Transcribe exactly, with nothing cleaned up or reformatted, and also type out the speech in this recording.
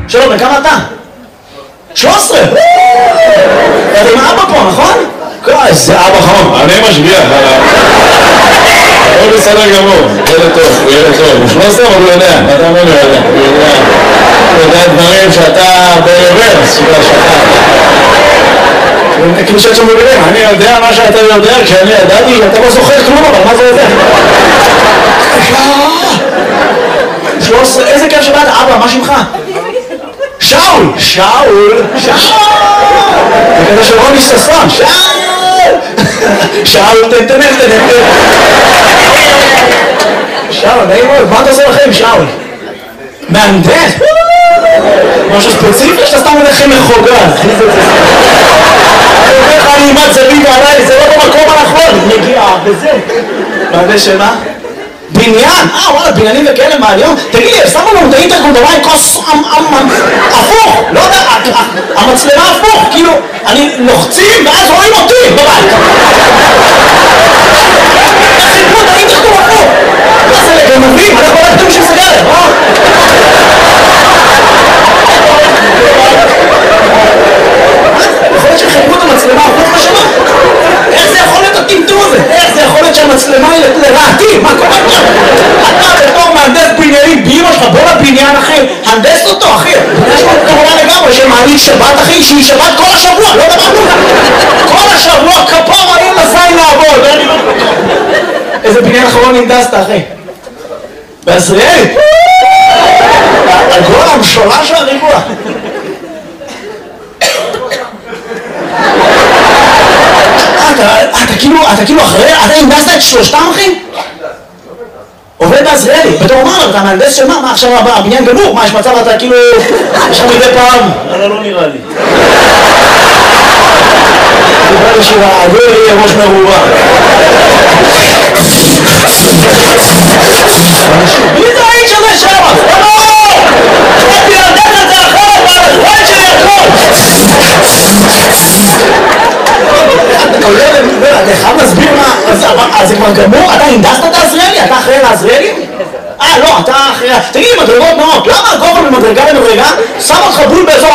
שלום, בכמה אתה? שלוש עשרה! אתה עם אבא פה, נכון? איזה אבא חום. אני משגיח. הוא בסדר גמור, ילד טוב, הוא ילד טוב. הוא שלוש עשרה, אבל הוא יודע. אתה אומר לי, הוא יודע. הוא יודע דברים שאתה ברוורס, שאתה... כאילו שאת שם בגלל, אני יודע מה שאתה יודע, כי אני ידעתי שאתה לא זוכר כלום, אבל מה זה יודע? שלוש עשרה, איזה כיף שבאת, אבא, מה שמך? שאול! שאול! שאול! זה כזה של רוני ששון, שאול! שאול, תן, תן, תן, תן. שאול, נעים מאוד, מה אתה עושה לכם, שאול? מהנדס? משהו ספציפי שאתה סתם הולך עם מחוגה. אני אומר לך, אני אימת זווית עליי, זה לא במקום הנכון. נגיעה, וזה. מהנדס של מה? בניין? אה, וואלה, בניינים וכאלה מהיום. תגיד לי, שמו לנו את האינטרקום דווי כוס הפוך. לא יודע, המצלמה הפוך. כאילו, אני לוחצים ואז רואים אותי בבית. חיפרו את האינטרקום הפוך. מה זה לגנבים? אנחנו לא יודעים של סגרת, אה? יכול להיות שחיפרו את המצלמה הפוך לשמה? איך זה יכול להיות הטמטום הזה? איך זה יכול להיות שהמצלמה היא לרעתי? מה קורה כאן? אתה בתור מהנדס בניינים באמא שלך, בוא לבניין אחי, הנדס אותו אחי. יש לו תורה לגמרי שמעלית שבת אחי, שהיא שבת כל השבוע, לא דבר נורא. כל השבוע כפר האם עשיי לעבוד. איזה בניין אחרון הנדסת אחי? בעזריאלי? הגול המשולש והריבוע. אתה כאילו, אתה כאילו אחרי, אתה הנדסת את שלושתם אחי? עובד בעזריאלי, בתור אומר, אתה מהנדס של מה? מה עכשיו הבניין גמור? מה יש מצב אתה כאילו, יש לך מדי פעם? אבל לא נראה לי. נראה לי שהעגול יהיה ראש מרובה. מי זה האיש הזה שם? לא! באתי להנדס את זה אחרת, והחוויין שלי הכל! אתה חייב להסביר מה, אז זה כבר גמור? אתה הנדסת את העזריאלי? אתה אחראי לעזריאלי? אה לא, אתה אחראי... תגיד לי, מדרגות נאות, למה הגובה ממדרגה למדרגה שם אותך בול באזור